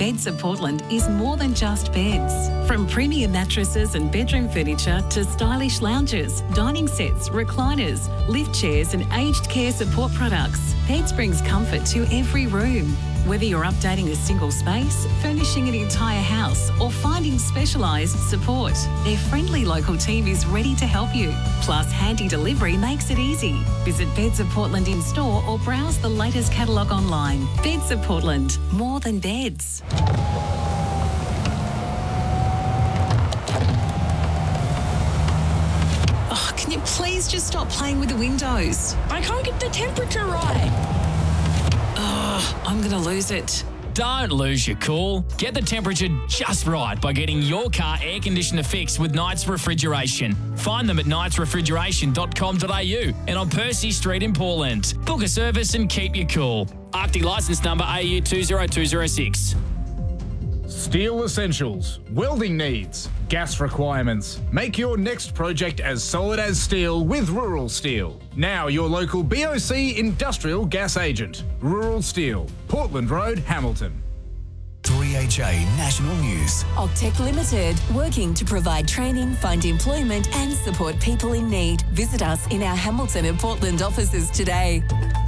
Beds of Portland is more than just beds. From premium mattresses and bedroom furniture to stylish lounges, dining sets, recliners, lift chairs and aged care support products, Beds brings comfort to every room. Whether you're updating a single space, furnishing an entire house or finding specialised support, their friendly local team is ready to help you. Plus, handy delivery makes it easy. Visit Beds of Portland in store or browse the latest catalogue online. Beds of Portland, more than beds. Oh, can you please just stop playing with the windows? I can't get the temperature right. Oh, I'm going to lose it. Don't lose your cool. Get the temperature just right by getting your car air conditioner fixed with Knights Refrigeration. Find them at knightsrefrigeration.com.au and on Percy Street in Portland. Book a service and keep you cool. Arctic licence number AU 20206. Steel essentials, welding needs, gas requirements. Make your next project as solid as steel with Rural Steel. Now your local BOC industrial gas agent. Rural Steel, Portland Road, Hamilton. 3HA National News. Octec Limited, working to provide training, find employment and support people in need. Visit us in our Hamilton and Portland offices today.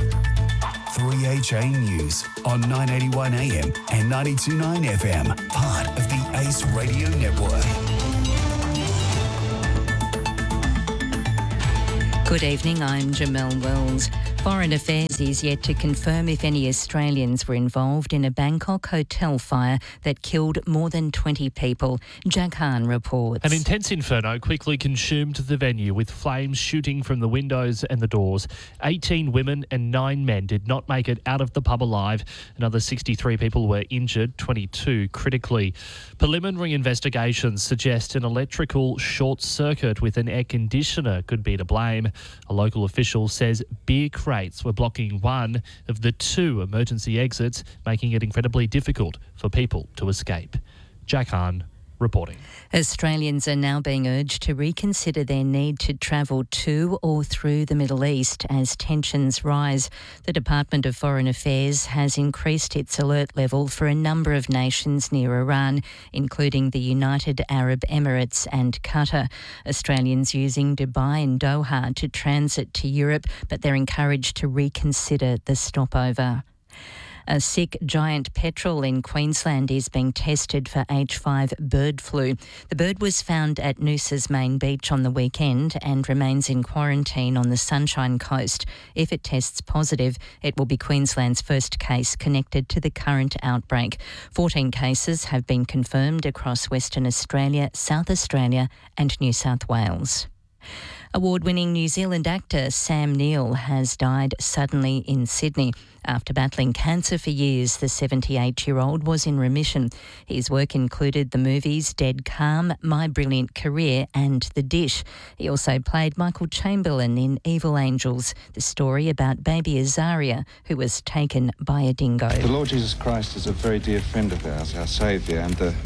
3HA News on 981 AM and 92.9 FM, part of the Ace Radio Network. Good evening, I'm Jamelle Wells. Foreign Affairs is yet to confirm if any Australians were involved in a Bangkok hotel fire that killed more than 20 people. Jack Hahn reports. An intense inferno quickly consumed the venue with flames shooting from the windows and the doors. 18 women and 9 men did not make it out of the pub alive. Another 63 people were injured, 22 critically. Preliminary investigations suggest an electrical short circuit with an air conditioner could be to blame. A local official says beer crates were blocking one of the 2 emergency exits, making it incredibly difficult for people to escape. Jack Hahn reporting. Australians are now being urged to reconsider their need to travel to or through the Middle East as tensions rise. The Department of Foreign Affairs has increased its alert level for a number of nations near Iran, including the United Arab Emirates and Qatar. Australians using Dubai and Doha to transit to Europe, but they're encouraged to reconsider the stopover. A sick giant petrel in Queensland is being tested for H5 bird flu. The bird was found at Noosa's main beach on the weekend and remains in quarantine on the Sunshine Coast. If it tests positive, it will be Queensland's first case connected to the current outbreak. 14 cases have been confirmed across Western Australia, South Australia and New South Wales. Award-winning New Zealand actor Sam Neill has died suddenly in Sydney. After battling cancer for years, the 78-year-old was in remission. His work included the movies Dead Calm, My Brilliant Career and The Dish. He also played Michael Chamberlain in Evil Angels, the story about baby Azaria, who was taken by a dingo. The Lord Jesus Christ is a very dear friend of ours, our Saviour, and the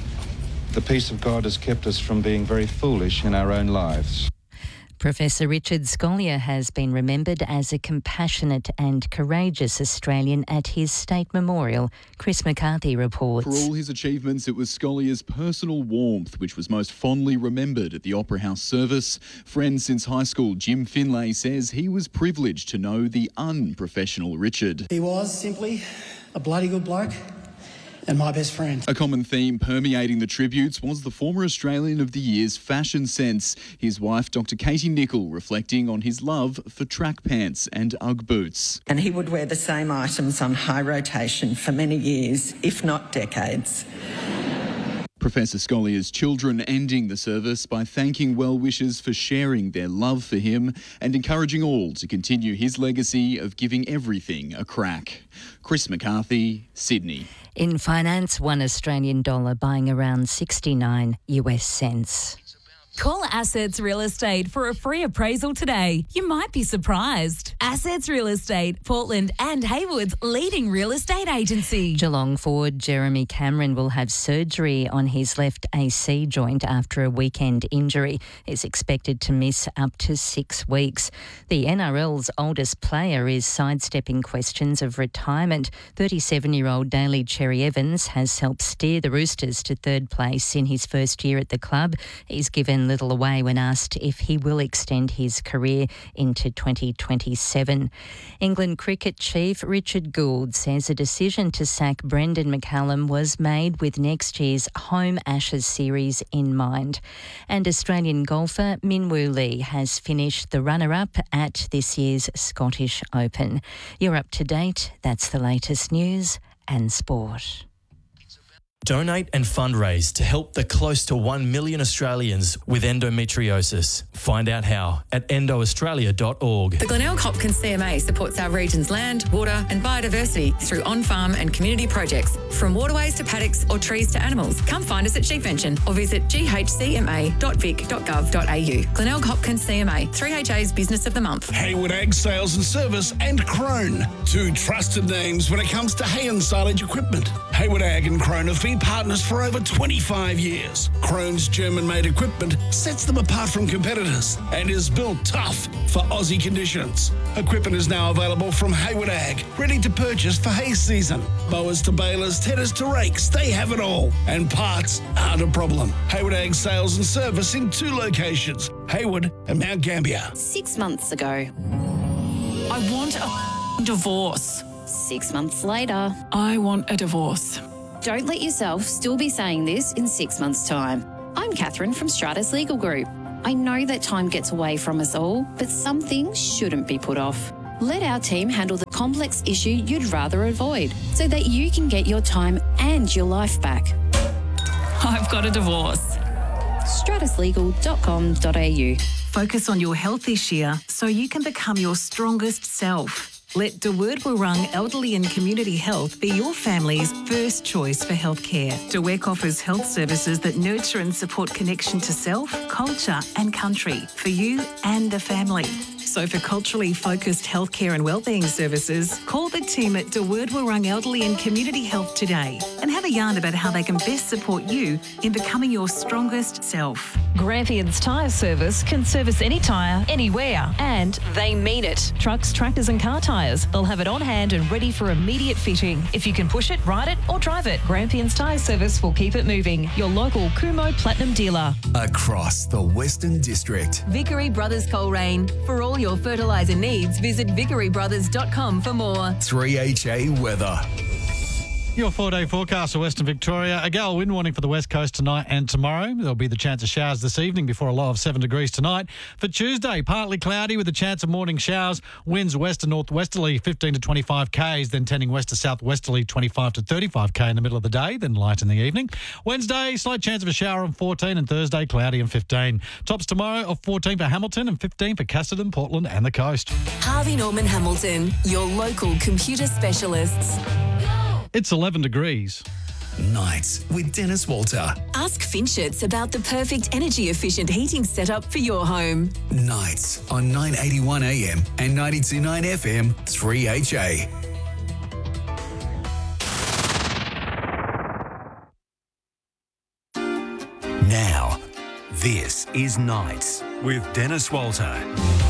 peace of God has kept us from being very foolish in our own lives. Professor Richard Scolyer has been remembered as a compassionate and courageous Australian at his state memorial. Chris McCarthy reports. For all his achievements, it was Scolyer's personal warmth which was most fondly remembered at the Opera House service. Friend since high school Jim Finlay says he was privileged to know the unprofessional Richard. He was simply a bloody good bloke and my best friend. A common theme permeating the tributes was the former Australian of the Year's fashion sense. His wife, Dr. Katie Nicol, reflecting on his love for track pants and Ugg boots. And he would wear the same items on high rotation for many years, if not decades. Professor Scolyer's children ending the service by thanking well-wishers for sharing their love for him and encouraging all to continue his legacy of giving everything a crack. Chris McCarthy, Sydney. In finance, $1 Australian buying around 69 US cents. Call Assets Real Estate for a free appraisal today. You might be surprised. Assets Real Estate, Portland and Haywood's leading real estate agency. Geelong forward Jeremy Cameron will have surgery on his left AC joint after a weekend injury. He's expected to miss up to 6 weeks. The NRL's oldest player is sidestepping questions of retirement. 37-year-old Daly Cherry Evans has helped steer the Roosters to third place in his first year at the club. He's given little away when asked if he will extend his career into 2027. England cricket chief Richard Gould says a decision to sack Brendan McCullum was made with next year's home Ashes series in mind. And Australian golfer Min Woo Lee has finished the runner-up at this year's Scottish Open. You're up to date. That's the latest news and sport. Donate and fundraise to help the close to 1 million Australians with endometriosis. Find out how at endoaustralia.org. The Glenelg Hopkins CMA supports our region's land, water and biodiversity through on-farm and community projects. From waterways to paddocks or trees to animals, come find us at Sheepvention or visit ghcma.vic.gov.au. Glenelg Hopkins CMA, 3HA's Business of the Month. Haywood Ag Sales and Service and Krone, two trusted names when it comes to hay and silage equipment. Haywood Ag and Krone have been partners for over 25 years. Krone's German-made equipment sets them apart from competitors and is built tough for Aussie conditions. Equipment is now available from Haywood Ag, ready to purchase for hay season. Mowers to balers, tedders to rakes, they have it all. And parts aren't a problem. Haywood Ag Sales and Service in 2 locations, Haywood and Mount Gambier. 6 months ago, I want a divorce. 6 months later, I want a divorce. Don't let yourself still be saying this in 6 months' time. I'm Catherine from Stratus Legal Group. I know that time gets away from us all, but some things shouldn't be put off. Let our team handle the complex issue you'd rather avoid so that you can get your time and your life back. I've got a divorce. stratuslegal.com.au. Focus on your health this year so you can become your strongest self. Let De Word Wurrung Elderly and Community Health be your family's first choice for healthcare. De Wek offers health services that nurture and support connection to self, culture and country for you and the family. So for culturally focused healthcare and wellbeing services, call the team at De Word Wurrung Elderly and Community Health today and have a yarn about how they can best support you in becoming your strongest self. Grampians Tyre Service can service any tyre, anywhere, and they mean it. Trucks, tractors and car tyres. They'll have it on hand and ready for immediate fitting. If you can push it, ride it or drive it, Grampians Tyre Service will keep it moving. Your local Kumho Platinum dealer. Across the Western District. Vickery Brothers Coleraine. For all your fertiliser needs, visit vickerybrothers.com for more. 3HA Weather. Your 4-day forecast for Western Victoria. A gale wind warning for the west coast tonight and tomorrow. There'll be the chance of showers this evening before a low of 7 degrees tonight. For Tuesday, partly cloudy with a chance of morning showers. Winds west to northwesterly 15 to 25 k's, then tending west to southwesterly 25 to 35 k in the middle of the day, then light in the evening. Wednesday, slight chance of a shower on 14, and Thursday, cloudy and 15. Tops tomorrow of 14 for Hamilton and 15 for Casterton, Portland and the coast. Harvey Norman Hamilton, your local computer specialists. It's 11 degrees. Nights with Dennis Walter. Ask Finchets about the perfect energy-efficient heating setup for your home. Nights on 981 AM and 92.9 FM, 3HA. Now, this is Nights with Dennis Walter.